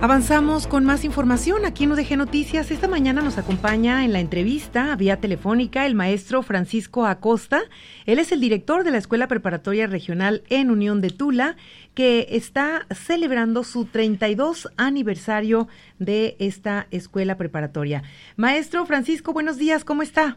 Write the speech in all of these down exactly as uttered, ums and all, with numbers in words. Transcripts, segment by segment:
Avanzamos con más información aquí en U D G Noticias. Esta mañana nos acompaña en la entrevista vía telefónica el maestro Francisco Acosta. Él es el director de la Escuela Preparatoria Regional en Unión de Tula, que está celebrando su treinta y dos aniversario de esta escuela preparatoria. Maestro Francisco, buenos días, ¿cómo está?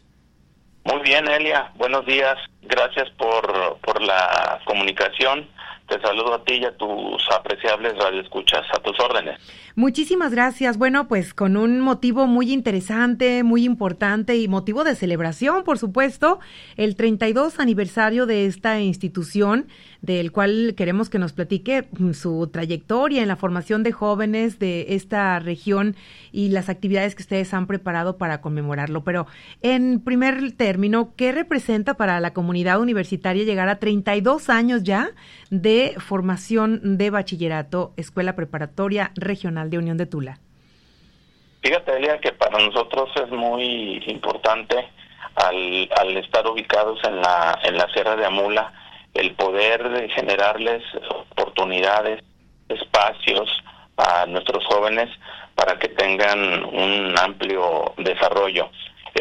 Muy bien, Elia, buenos días. Gracias por, por la comunicación. Te saludo a ti y a tus apreciables radioescuchas, a tus órdenes. Muchísimas gracias. Bueno, pues con un motivo muy interesante, muy importante y motivo de celebración, por supuesto, el treinta y dos aniversario de esta institución, del cual queremos que nos platique su trayectoria en la formación de jóvenes de esta región y las actividades que ustedes han preparado para conmemorarlo. Pero en primer término, ¿qué representa para la comunidad universitaria llegar a treinta y dos años ya de formación de bachillerato, Escuela Preparatoria Regional de Unión de Tula? Fíjate, Elia, que para nosotros es muy importante al, al estar ubicados en la en la Sierra de Amula, el poder generarles oportunidades, espacios a nuestros jóvenes para que tengan un amplio desarrollo.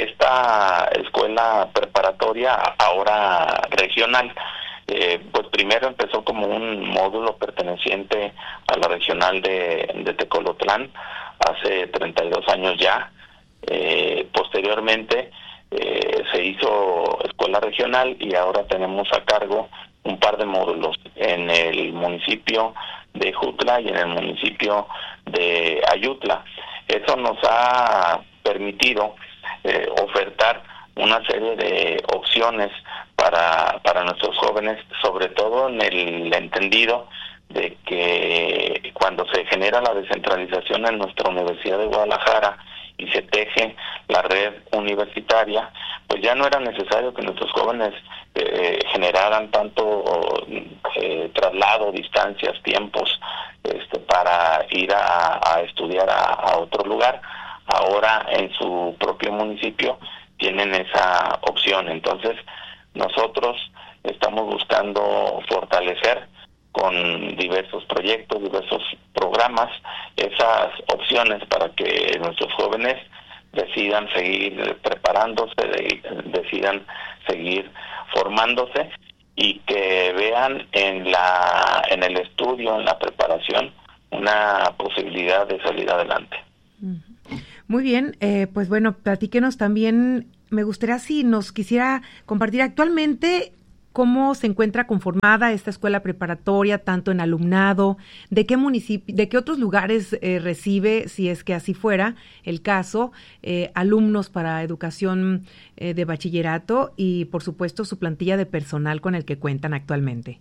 Esta escuela preparatoria, ahora regional, eh, pues primero empezó como un módulo perteneciente a la regional de, de Tecolotlán hace treinta y dos años ya. Eh, posteriormente eh, se hizo escuela regional y ahora tenemos a cargo un par de módulos en el municipio de Jutla y en el municipio de Ayutla. Eso nos ha permitido eh, ofertar una serie de opciones para, para nuestros jóvenes, sobre todo en el entendido de que cuando se genera la descentralización en nuestra Universidad de Guadalajara y se teje la red universitaria, pues ya no era necesario que nuestros jóvenes eh, generaran tanto eh, traslado, distancias, tiempos este, para ir a, a estudiar a, a otro lugar. Ahora en su propio municipio tienen esa opción. Entonces nosotros estamos buscando fortalecer con diversos proyectos, diversos programas, esas opciones para que nuestros jóvenes decidan seguir preparándose, de, decidan seguir formándose y que vean en la en el estudio, en la preparación, una posibilidad de salir adelante. Muy bien, eh, pues bueno, platíquenos también, me gustaría si nos quisiera compartir actualmente cómo se encuentra conformada esta escuela preparatoria, tanto en alumnado, de qué municipio, de qué otros lugares eh, recibe, si es que así fuera el caso, eh, alumnos para educación eh, de bachillerato y, por supuesto, su plantilla de personal con el que cuentan actualmente.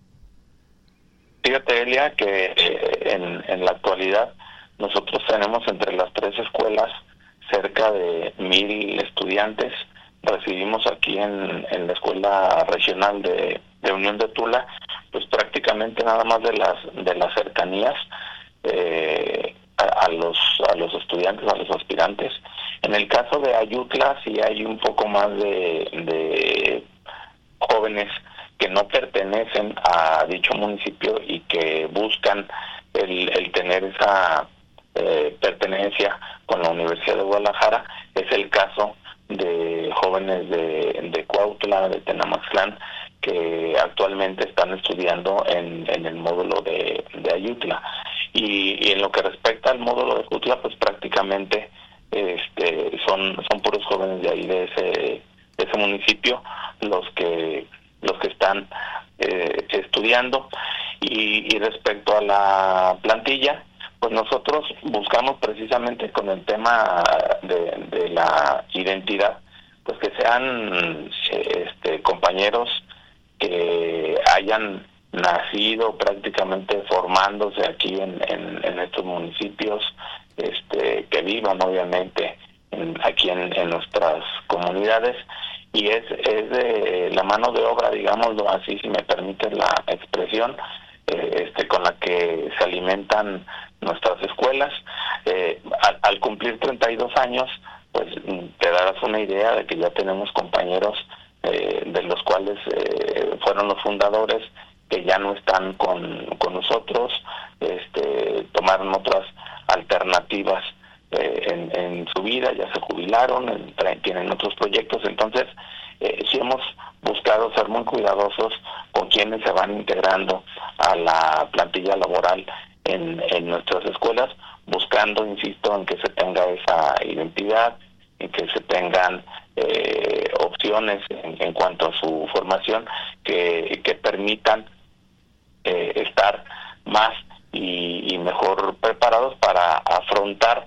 Fíjate, Elia, que eh, en, en la actualidad nosotros tenemos entre las tres escuelas cerca de mil estudiantes. Recibimos aquí en, en la escuela regional de, de Unión de Tula, pues prácticamente nada más de las de las cercanías eh, a, a los a los estudiantes, a los aspirantes. En el caso de Ayutla sí hay un poco más de, de jóvenes que no pertenecen a dicho municipio y que buscan el, el tener esa eh, pertenencia con la Universidad de Guadalajara. Es el caso de jóvenes de, de Cuautla, de Tenamaxtlán, que actualmente están estudiando en, en el módulo de, de Ayutla. Y, y en lo que respecta al módulo de Jutla, pues prácticamente este, son son puros jóvenes de ahí, de ese, de ese municipio, los que los que están eh, estudiando. Y, y respecto a la plantilla, pues nosotros buscamos precisamente con el tema de, de la identidad, pues que sean este, compañeros que hayan nacido prácticamente formándose aquí en, en, en estos municipios, este, que vivan obviamente en, aquí en, en nuestras comunidades, y es, es de la mano de obra, digámoslo así, si me permite la expresión, eh, este, con la que se alimentan nuestras escuelas. Eh, al, al cumplir treinta y dos años, pues te darás una idea de que ya tenemos compañeros eh, de los cuales eh, fueron los fundadores, que ya no están con, con nosotros, este, tomaron otras alternativas eh, en, en su vida, ya se jubilaron, en, tienen otros proyectos, entonces eh, sí hemos buscado ser muy cuidadosos con quienes se van integrando a la plantilla laboral en, en nuestras escuelas, buscando, insisto, en que se tenga esa identidad, en que se tengan eh, opciones en, en cuanto a su formación que, que permitan eh, estar más y, y mejor preparados para afrontar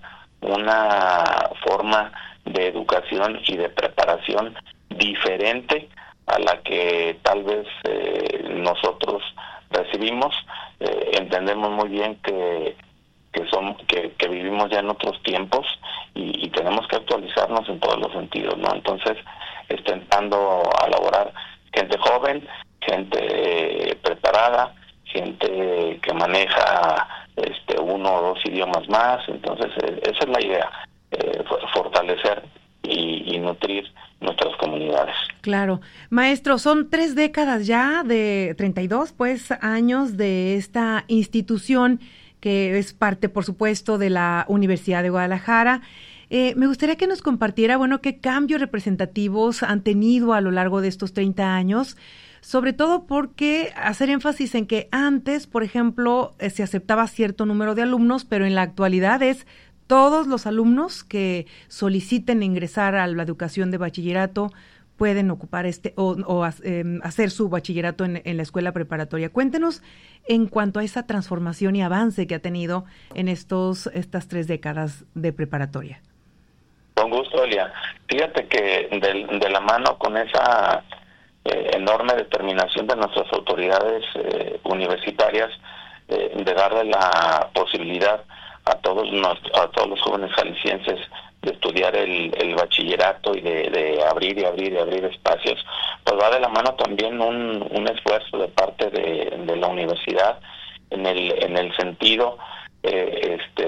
una forma de educación y de preparación diferente a la que tal vez eh, nosotros recibimos. Eh, entendemos muy bien que que son que, que vivimos ya en otros tiempos y, y tenemos que actualizarnos en todos los sentidos, ¿no? Entonces, intentando a laborar gente joven, gente eh, preparada, gente que maneja este uno o dos idiomas más. Entonces, eh, esa es la idea, eh, fortalecer y, y nutrir nuestras comunidades. Claro. Maestro, son tres décadas ya, de treinta y dos pues años de esta institución que es parte, por supuesto, de la Universidad de Guadalajara. Eh, me gustaría que nos compartiera, bueno, qué cambios representativos han tenido a lo largo de estos treinta años, sobre todo porque hacer énfasis en que antes, por ejemplo, eh, se aceptaba cierto número de alumnos, pero en la actualidad es todos los alumnos que soliciten ingresar a la educación de bachillerato pueden ocupar este o, o eh, hacer su bachillerato en, en la escuela preparatoria. Cuéntenos en cuanto a esa transformación y avance que ha tenido en estos estas tres décadas de preparatoria. Con gusto, Elia. Fíjate que de, de la mano con esa eh, enorme determinación de nuestras autoridades eh, universitarias eh, de darle la posibilidad a todos nos, a todos los jóvenes jaliscienses de estudiar el, el bachillerato y de, de abrir y abrir y abrir espacios, pues va de la mano también un, un esfuerzo de parte de, de la universidad en el en el sentido eh, este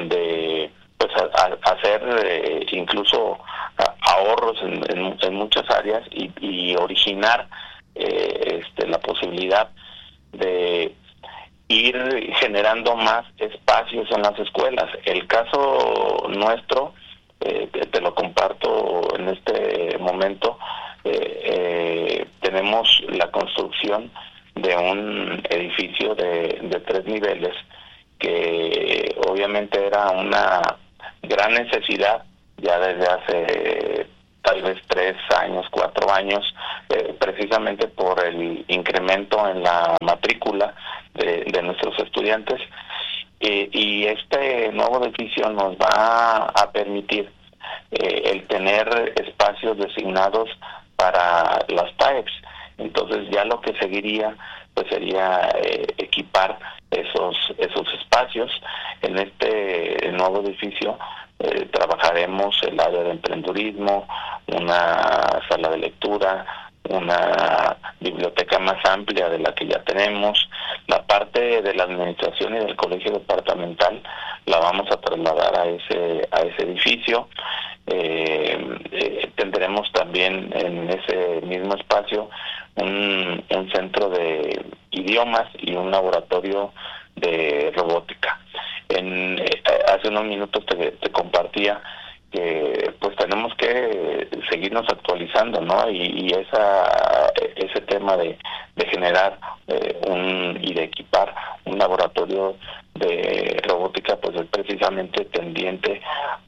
de pues a, a hacer eh, incluso a, ahorros en, en, en muchas áreas y, y originar eh, este la posibilidad de ir generando más espacios en las escuelas. El caso nuestro, eh, te, te lo comparto en este momento, eh, eh, tenemos la construcción de un edificio de, de tres niveles que obviamente era una gran necesidad ya desde hace tal vez tres años, cuatro años, eh, precisamente por el incremento en la matrícula de, de nuestros estudiantes. Eh, y este nuevo edificio nos va a permitir eh, el tener espacios designados para las P A E Ps. Entonces ya lo que seguiría pues sería eh, equipar esos esos espacios. En este nuevo edificio eh, trabajaremos el área de emprendedurismo, una sala de lectura, una biblioteca más amplia de la que ya tenemos. La parte de la administración y del colegio departamental la vamos a trasladar a ese a ese edificio. Eh, eh, tendremos también en ese mismo espacio un, un centro de idiomas y un laboratorio de robótica. En, eh, hace unos minutos te, te compartía que pues tenemos que seguirnos actualizando, ¿no? Y, y esa ese tema de, de generar eh, un y de equipar un laboratorio de robótica pues es precisamente tendiente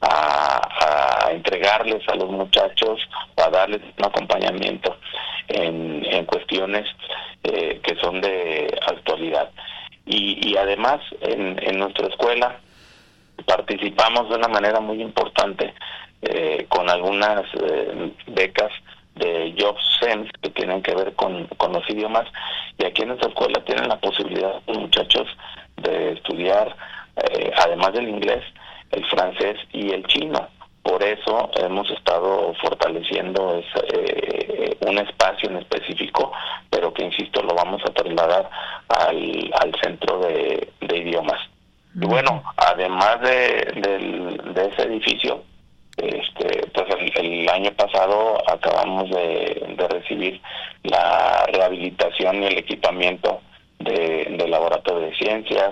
a, a entregarles a los muchachos, a darles un acompañamiento en, en cuestiones eh, que son de actualidad. Y, y además en, en nuestra escuela participamos de una manera muy importante eh, con algunas eh, becas de JobSense que tienen que ver con, con los idiomas, y aquí en nuestra escuela tienen la posibilidad los muchachos de estudiar eh, además del inglés, el francés y el chino. Por eso hemos estado fortaleciendo ese, eh, un espacio en específico, pero que insisto lo vamos a trasladar al, al centro de, de idiomas. Y bueno, además de, de, de ese edificio, este, pues el, el año pasado acabamos de, de recibir la rehabilitación y el equipamiento de, del laboratorio de ciencias,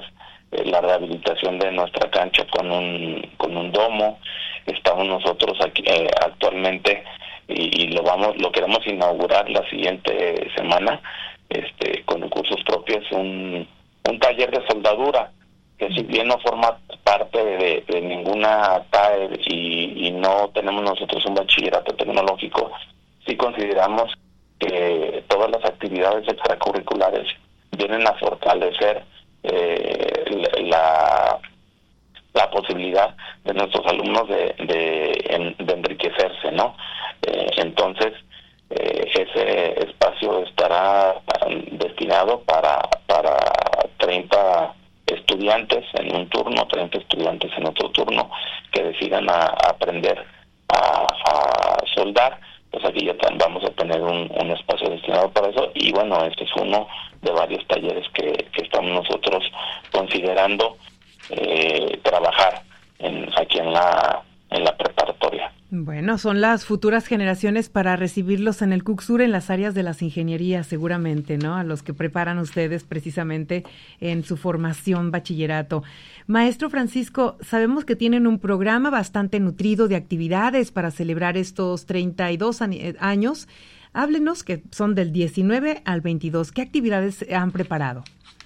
eh, la rehabilitación de nuestra cancha con un con un domo. Estamos nosotros aquí eh, actualmente y, y lo vamos lo queremos inaugurar la siguiente semana, este con cursos propios, un un taller de soldadura que si bien no forma parte de, de ninguna T A E y, y no tenemos nosotros un bachillerato tecnológico, sí consideramos que todas las actividades extracurriculares vienen a fortalecer eh, la, la posibilidad de nuestros alumnos de, de, de enriquecerse, ¿no? Eh, entonces, eh, ese espacio estará destinado para, para treinta estudiantes en un turno, treinta estudiantes en otro turno, que decidan a, a aprender a, a soldar. Pues aquí ya vamos a tener un, un espacio destinado para eso, y bueno, este es uno de varios talleres que, que estamos nosotros considerando eh, trabajar en, aquí en la en la preparatoria. Bueno, son las futuras generaciones para recibirlos en el CUCSUR en las áreas de las ingenierías, seguramente, ¿no? A los que preparan ustedes precisamente en su formación bachillerato. Maestro Francisco, sabemos que tienen un programa bastante nutrido de actividades para celebrar estos treinta y dos años. Háblenos, que son del diecinueve al veintidós. ¿Qué actividades han preparado?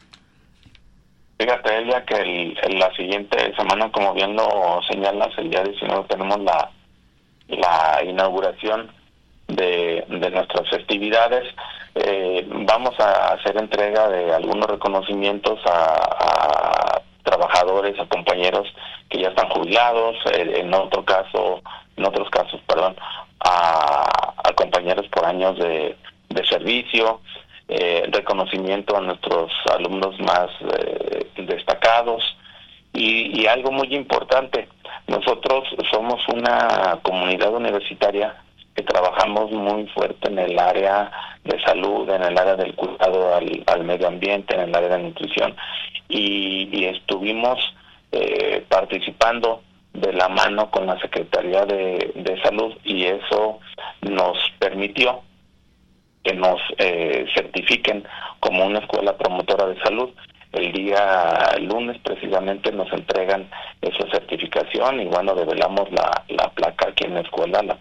Fíjate, Elia, que el, el, la siguiente semana, como bien lo señalas, el día diecinueve tenemos la la inauguración de, de nuestras festividades. Eh, vamos a hacer entrega de algunos reconocimientos a, a trabajadores, a compañeros que ya están jubilados, eh, en otro caso, en otros casos, perdón, a, a compañeros por años de, de servicio, eh, reconocimiento a nuestros alumnos más eh, destacados y, y algo muy importante. Nosotros somos una comunidad universitaria que trabajamos muy fuerte en el área de salud, en el área del cuidado al, al medio ambiente, en el área de nutrición, y, y estuvimos eh, participando de la mano con la Secretaría de, de Salud, y eso nos permitió que nos eh, certifiquen como una escuela promotora de salud. El día lunes precisamente nos entregan esa certificación y bueno, develamos la, la placa aquí en la escuela, la,